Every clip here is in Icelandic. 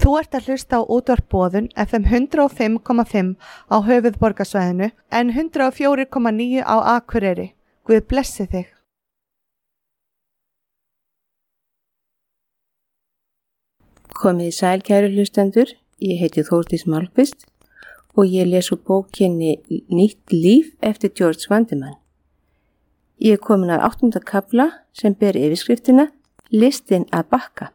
Þú ert að hlusta á útvarp Boðun FM 105,5 á höfuðborgarsvæðinu en 104,9 á Akureyri. Guð blessi þig. Komið í sæl kæru hlustendur, ég heiti Þórdís Málkvist og ég les úr bókinni Nýtt líf eftir George Vandeman. Ég er komin að 8. kafla sem ber yfirskriftina Listin að bakka.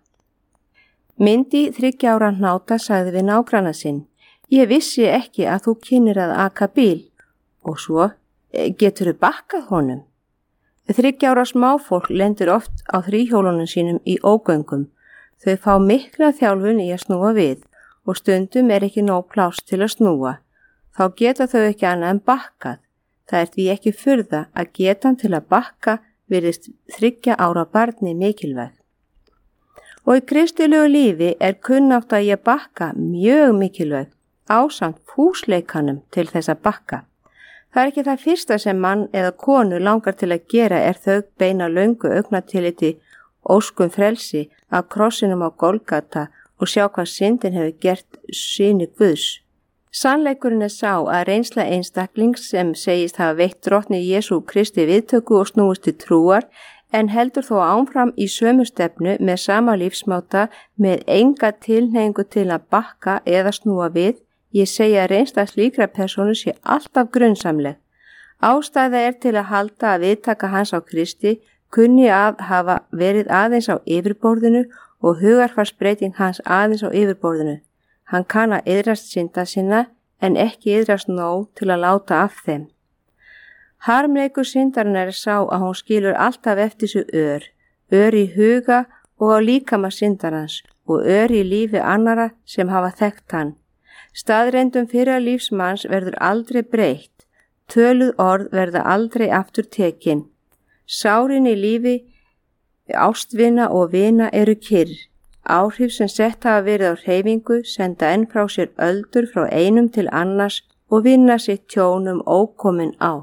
Myndi 3 ára hnáta sagði við nágranna sinn, ég vissi ekki að þú kynnir að aka bíl og svo geturðu bakkað honum. 3 ára smáfólk lendir oft á þríhjólunum sínum í ógöngum. Þau fá mikla þjálfun í að snúa við og stundum er ekki nóg pláss til að snúa. Þá geta þau ekki annað en bakkað. Það er því ekki furða að getan til að bakka virðist 3 ára barni mikilvæg. Og í kristilegu lífi er kunnátt að ég bakka mjög mikilvæg ásamt fúsleikanum til þess að bakka. Það er ekki það fyrsta sem mann eða konu langar til að gera er þau beina löngu augnatilliti óskum frelsi af krossinum á Golgata og sjá hvað syndin hefur gert syni Guðs. Sannleikurinn er sá að reynsla einstaklings sem segist hafa veitt drottni Jesú Kristi viðtöku og snúist til trúar en heldur þó áfram í sömu stefnu með sama lífsmáta með enga tilhneigingu til að bakka eða snúa við. Ég segja að reynsla slíkra persónu sé alltaf grunnsamleg. Ástæða er til að halda að viðtaka hans á Kristi kunni að hafa verið aðeins á yfirborðinu og hugarfarsbreyting hans aðeins á yfirborðinu. Hann kann að iðrast synda sinna en ekki iðrast nóg til að láta af þeim. Harmleikur syndarinnar er sá að hún skilur alltaf eftir sig ör í huga og á líkama syndarans og ör í lífi annara sem hafa þekkt hann. Staðreyndum fyrra lífsmanns verður aldrei breytt, töluð orð verða aldrei aftur tekin. Sárin í lífi ástvina og vina eru kyrr. Áhrif sem sett hafa verið á hreyfingu senda enn frá sér öldur frá einum til annars og vinna sitt tjón ókomin ár.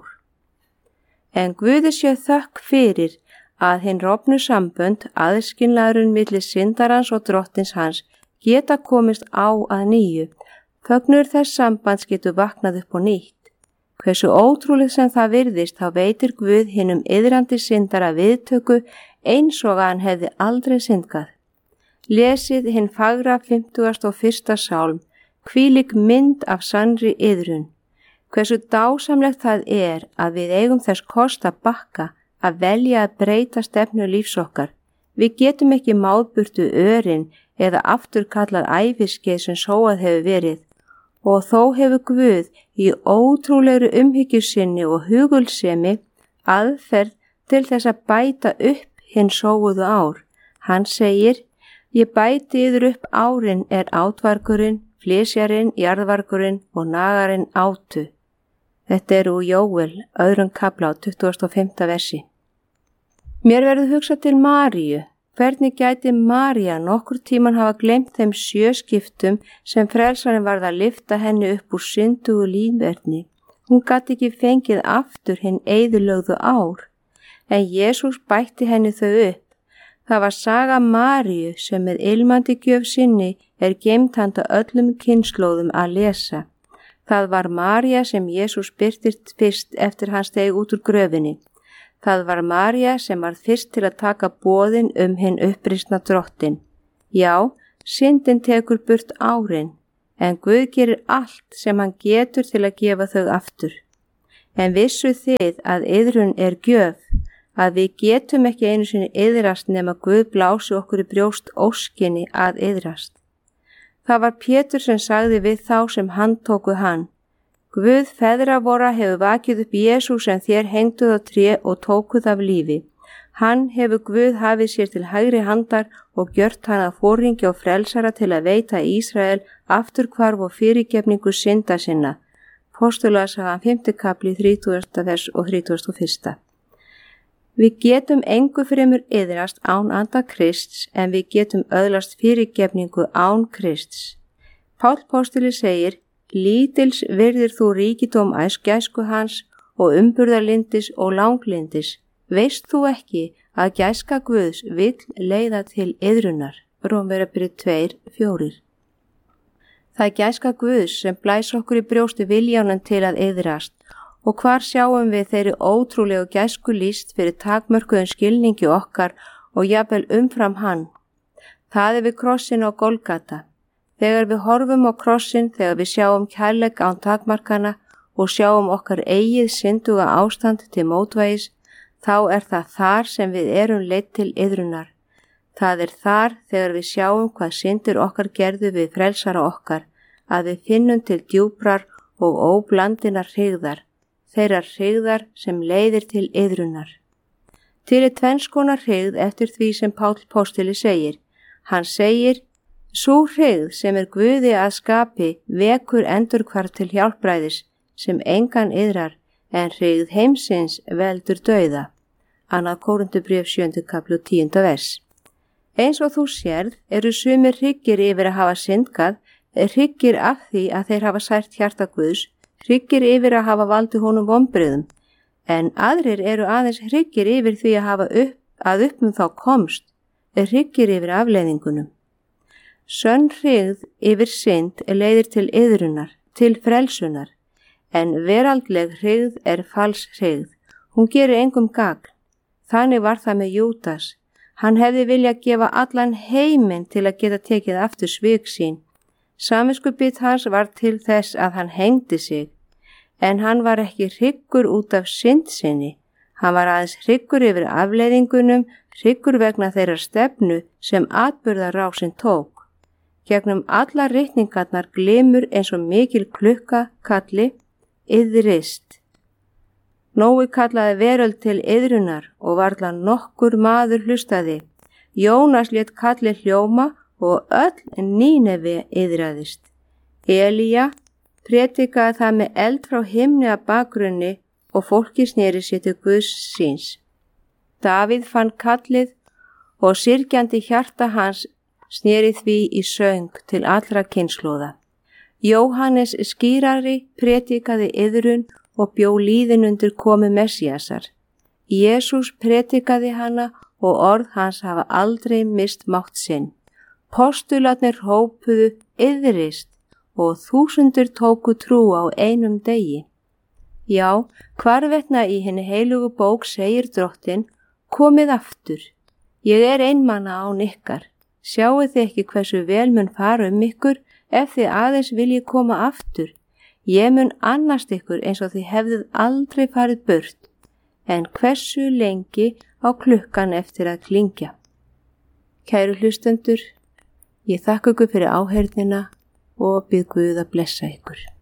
En Guði sé þökk fyrir að hinn rofnu sambönd, aðskilnaðurinn milli syndarans og drottins hans geta komist á að nýju. Fögnur þess sambands getur vaknað upp á nýtt. Hversu ótrúleg sem það virðist þá veitir Guð hinum iðrandi syndara viðtöku eins og að hann hefði aldrei syndgað. Lesið hinn fagra 51. sálm, hvílík mynd af sannri iðrun. Hversu dásamlegt það er að við eigum þess kost að bakka, að velja að breyta stefnu lífs okkar. Við getum ekki máðburtu örin eða afturkallað æviskeið sem sóað hefur verið. Og þó hefur Guð í ótrúlegri umhyggju sinni og hugulsemi aðferð til þess að bæta upp hinn sóuðu ár. Hann segir, ég bæti yður upp árin er átvargurinn, flysjarinn, jarðvargurinn og nagarinn átu. Þetta er úr Jóel, 2. kafla á 25. versi. Mér verður hugsað til Maríu. Hvernig gæti María nokkur tíman hafa gleymt þeim 7 skiptum sem frelsarinn varð að lyfta henni upp úr syndugu lífverðni. Hún gat ekki fengið aftur hinn eyðilögðu ár, en Jesús bætti henni þau upp. Það var saga Maríu sem með ilmandi gjöf sinni er geymt handa öllum kynslóðum að lesa. Það var María sem Jesús birtist fyrst eftir hann steig út úr gröfinni. Það var María sem var fyrst til að taka boðin hinn upprisna drottin. Já, syndin tekur burt árin, en Guð gerir allt sem hann getur til að gefa þau aftur. En vissu þið að iðrun er gjöf, að við getum ekki einu sinni iðrast nema Guð blási okkur í brjóst óskinni að iðrast. Það var Pétur sem sagði við þá sem handtóku hann. Guð feðra vora hefur vakið upp Jesú sem þér hengduð á tré og tókuð af lífi. Hann hefur Guð hafið sér til hægri handar og gjört hann að foringja og frelsara til að veita Ísrael afturhvarf og fyrirgefningu synda sinna. Postulasagan 5. kapli 30. vers og 31. Við getum engu fremur iðrast án anda Krists en við getum öðlast fyrirgefningu án Krists. Páll postuli segir, lítils virðir þú ríkidóm gæsku hans og umburðarlyndis og langlindis. Veist þú ekki að gæska Guðs vill leiða til iðrunar? Rómverjabréf 2:4. Það er gæska Guðs sem blæs okkur í brjósti viljanum til að iðrast og hvar sjáum við þeirri ótrúlegu gæsku lýst fyrir takmörkuðum skilningi okkar og jafnvel umfram hann. Það er við krossin á Golgata. Þegar við horfum á krossin, þegar við sjáum kærleik án takmarkana og sjáum okkar eigið synduga ástand til mótvægis, þá er það þar sem við erum leidd til iðrunar. Það er þar þegar við sjáum hvað syndir okkar gerðu við frelsara okkar, að við finnum til djúprar og óblandinar hryggðar, þeirrar hryggðar sem leiðir til iðrunar. Til er tvenns konar hryggð eftir því sem Páll postuli segir. Hann segir, sú hryggð sem er Guði að skapi vekur endurhvarf til hjálpræðis sem engan iðrar, en hryggð heimsins veldur dauða. Annað Kórinthubréf 7. kapli 10. vers. Eins og þú sérð eru sumir hryggir yfir að hafa syndgað, hryggir af því að þeir hafa sært hjarta Guðs, hryggir yfir að hafa valdið honum vonbrigðum, en aðrir eru aðeins hryggir yfir því að hafa upp þá komst, hryggir yfir afleiðingunum. Sönn hryggð yfir synd leiðir til iðrunar, til frelsunar, en veraldleg hryggð er fals hryggð. Hún gerir engum gagn. Þannig var það með Júdas. Hann hefði viljað gefa allan heiminn til að geta tekið aftur svik sín. Samviskubit hans var til þess að hann hengdi sig, en hann var ekki hryggur út af synd sinni. Hann var aðeins hryggur yfir afleiðingunum, hryggur vegna þeirra stefnu sem atburðarásin tók. Gegnum alla ritningarnar glimur eins og mikil klukka kalli, iðrist. Nói kallaði veröld til iðrunar og varla nokkur maður hlustaði. Jónas lét kalli hljóma og öll Nínevi iðraðist. Elía prédikaði það með eld frá himni að bakgrunni og fólki sneri sér til Guðs síns. Davíð fann kallið og syrgjandi hjarta hans sneri því í söng til allra kynslóða. Jóhannes skírari prédikaði iðrun og bjó líðin undir komu Messíasar. Jesús prédikaði hana og orð hans hafa aldrei mist mátt sinn. Postularnir hópuðu iðrist og þúsundir tóku trú á einum degi. Já, hvarvetna í hinni heilugu bók segir Drottinn, komið aftur. Ég er einmana án ykkar. Sjáu þið ekki hversu vel mun fara ykkur ef þið aðeins viljið koma aftur. Ég mun annast ykkur eins og þið hefðið aldrei farið burt, en hversu lengi á klukkan eftir að klingja. Kæru hlustendur, ég þakka ykkur fyrir áheyrnina og bið Guð að blessa ykkur.